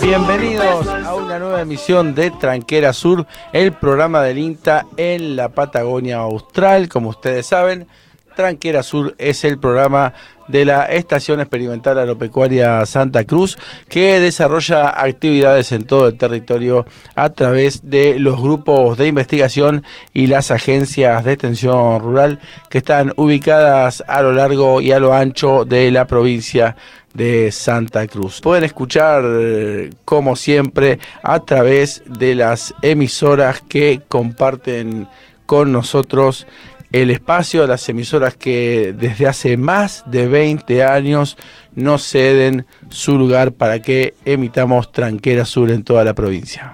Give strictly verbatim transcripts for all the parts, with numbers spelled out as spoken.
Bienvenidos a una nueva emisión de Tranquera Sur, el programa del INTA en la Patagonia Austral. Como ustedes saben, Tranquera Sur es el programa de la Estación Experimental Agropecuaria Santa Cruz, que desarrolla actividades en todo el territorio a través de los grupos de investigación y las agencias de extensión rural que están ubicadas a lo largo y a lo ancho de la provincia de Santa Cruz. Pueden escuchar, como siempre, a través de las emisoras que comparten con nosotros el espacio, las emisoras que desde hace más de veinte años nos ceden su lugar para que emitamos Tranquera Sur en toda la provincia.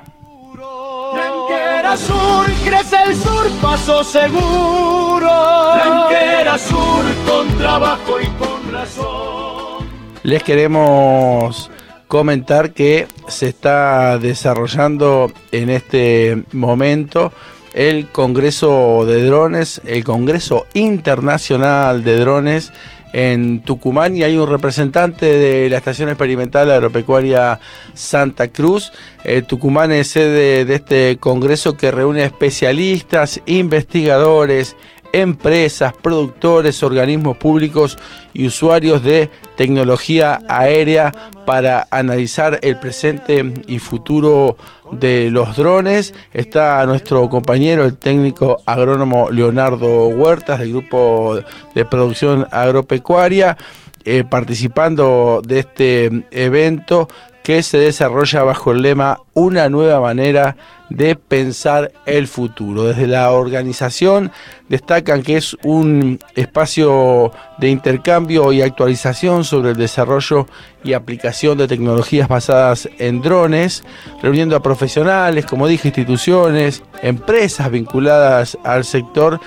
Tranquera Sur, crece el sur, paso seguro. Tranquera Sur, con trabajo y con razón. Les queremos comentar que se está desarrollando en este momento el Congreso de Drones, el Congreso Internacional de Drones en Tucumán, y hay un representante de la Estación Experimental Agropecuaria Santa Cruz. Eh, Tucumán es sede de este congreso que reúne especialistas, investigadores, empresas, productores, organismos públicos y usuarios de tecnología aérea para analizar el presente y futuro de los drones. Está nuestro compañero, el técnico agrónomo Leonardo Huertas, del grupo de producción agropecuaria, eh, participando de este evento que se desarrolla bajo el lema Una nueva manera de pensar el futuro. Desde la organización destacan que es un espacio de intercambio y actualización sobre el desarrollo y aplicación de tecnologías basadas en drones, reuniendo a profesionales, como dije, instituciones, empresas vinculadas al sector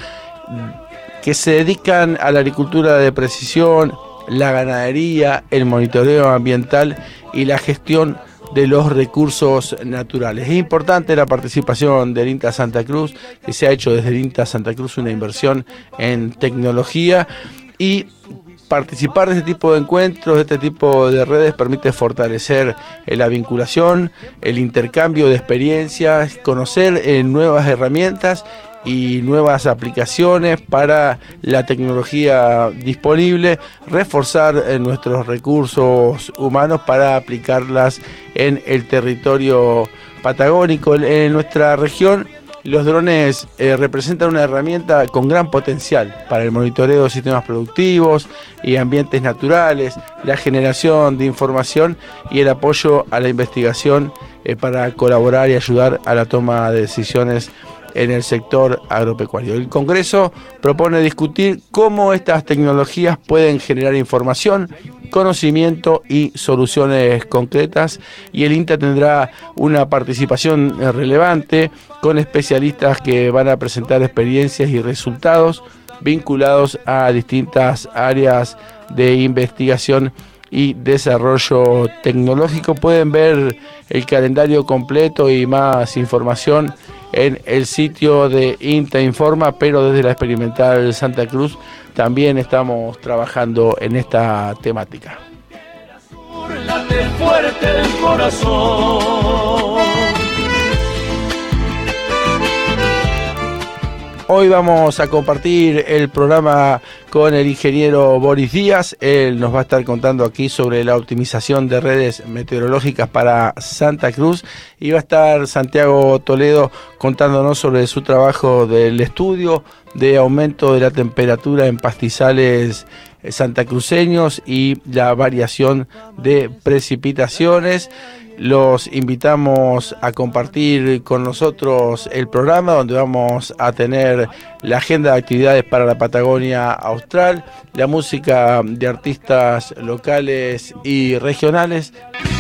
que se dedican a la agricultura de precisión, la ganadería, el monitoreo ambiental y la gestión de los recursos naturales. Es importante la participación del INTA Santa Cruz, que se ha hecho desde el INTA Santa Cruz una inversión en tecnología, y participar de este tipo de encuentros, de este tipo de redes, permite fortalecer la vinculación, el intercambio de experiencias, conocer eh, nuevas herramientas y nuevas aplicaciones para la tecnología disponible, reforzar eh, nuestros recursos humanos para aplicarlas en el territorio patagónico. En nuestra región, los drones eh, representan una herramienta con gran potencial para el monitoreo de sistemas productivos y ambientes naturales, la generación de información y el apoyo a la investigación eh, para colaborar y ayudar a la toma de decisiones en el sector agropecuario. El Congreso propone discutir cómo estas tecnologías pueden generar información, conocimiento y soluciones concretas, y el INTA tendrá una participación relevante con especialistas que van a presentar experiencias y resultados vinculados a distintas áreas de investigación y desarrollo tecnológico. Pueden ver el calendario completo y más información en el sitio de INTA Informa, pero desde la Experimental Santa Cruz también estamos trabajando en esta temática. Late fuerte del corazón. Hoy vamos a compartir el programa con el ingeniero Boris Díaz. Él nos va a estar contando aquí sobre la optimización de redes meteorológicas para Santa Cruz, y va a estar Santiago Toledo contándonos sobre su trabajo del estudio de aumento de la temperatura en pastizales santacruceños y la variación de precipitaciones. Los invitamos a compartir con nosotros el programa, donde vamos a tener la agenda de actividades para la Patagonia Austral, la música de artistas locales y regionales.